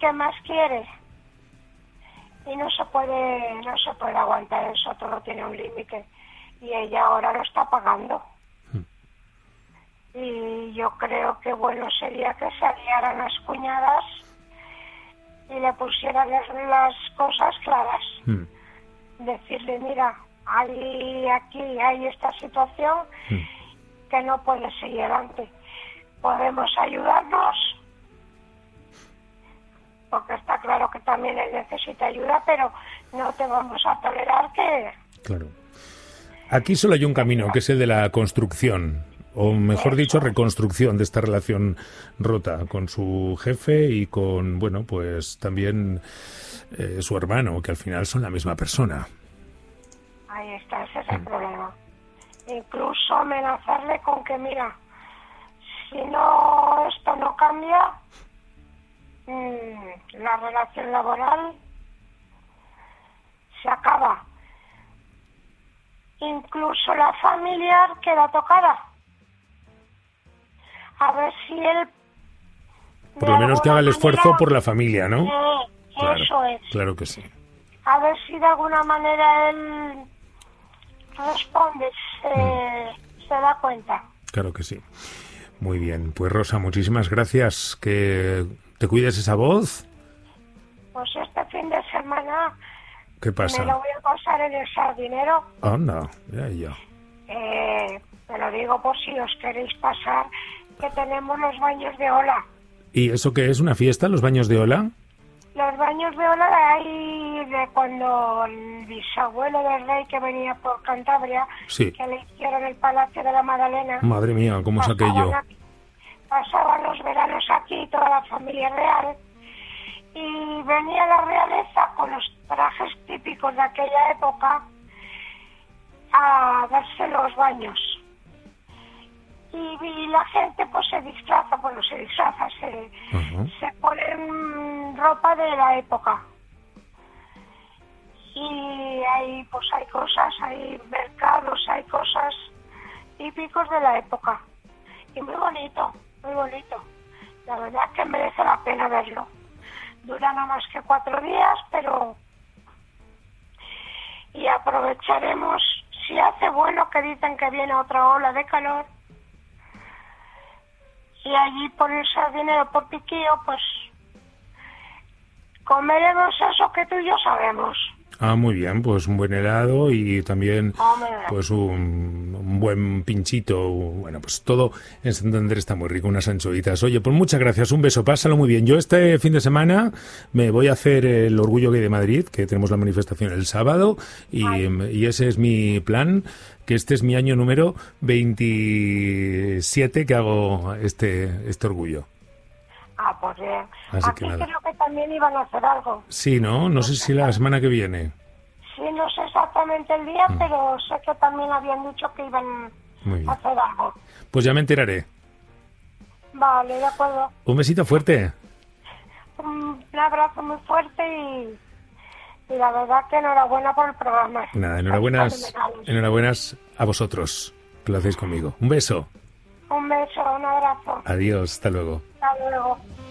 ¿qué más quiere? Y no se puede aguantar eso, todo tiene un límite. Y ella ahora lo está pagando. Y yo creo que bueno sería que se aliaran las cuñadas y le pusieran las cosas claras. Decirle, mira, aquí hay esta situación que no puede seguir adelante. Podemos ayudarnos, porque está claro que también él necesita ayuda, pero no te vamos a tolerar que... Claro. Aquí solo hay un camino, que es el de la construcción, o mejor dicho, reconstrucción de esta relación rota con su jefe y con, bueno, pues también su hermano, que al final son la misma persona. Ahí está, ese es el problema. Incluso amenazarle con que, mira, si no, esto no cambia, la relación laboral se acaba. Incluso la familiar queda tocada. A ver si él... Por lo menos que haga el esfuerzo por la familia, ¿no? Claro, eso es. Claro que sí. A ver si de alguna manera él responde, se da cuenta. Claro que sí. Muy bien. Pues Rosa, muchísimas gracias. Que te cuides esa voz. Pues este fin de semana... ¿Qué pasa? Me lo voy a pasar en el sardinero. Anda, ya. Te lo digo por si os queréis pasar, que tenemos los baños de ola. ¿Y eso qué es? ¿Una fiesta, los baños de ola? Los baños de ola de ahí, de cuando el bisabuelo del rey que venía por Cantabria, sí, que le hicieron el Palacio de la Magdalena. Madre mía, ¿cómo es aquello? Pasaban los veranos aquí, toda la familia real, y venía la realeza con los trajes típicos de aquella época a darse los baños. Y la gente pues se disfraza, se ponen ropa de la época. Y hay cosas, hay mercados, hay cosas típicos de la época. Y muy bonito, muy bonito. La verdad que merece la pena verlo. Dura no más que 4 días, pero... Y aprovecharemos, si hace bueno, que dicen que viene otra ola de calor, y allí por el sardinero, por Piquío, pues comeremos eso que tú y yo sabemos. Ah, muy bien, pues un buen helado y también pues un buen pinchito. Bueno, pues todo en Santander está muy rico, unas anchoitas. Oye, pues muchas gracias, un beso, pásalo muy bien. Yo este fin de semana me voy a hacer el Orgullo Gay de Madrid, que tenemos la manifestación el sábado, y ese es mi plan, que este es mi año número 27 que hago este orgullo. Ah, pues bien. Así aquí que nada. creo que también iban a hacer algo. Sí, ¿no? No sé si la semana que viene. Sí, no sé exactamente el día, pero sé que también habían dicho que iban a hacer algo. Pues ya me enteraré. Vale, de acuerdo. Un besito fuerte. Un abrazo muy fuerte y la verdad que enhorabuena por el programa. Nada, enhorabuenas a vosotros, que lo hacéis conmigo. Un beso. Un beso, un abrazo. Adiós, hasta luego. Hasta luego.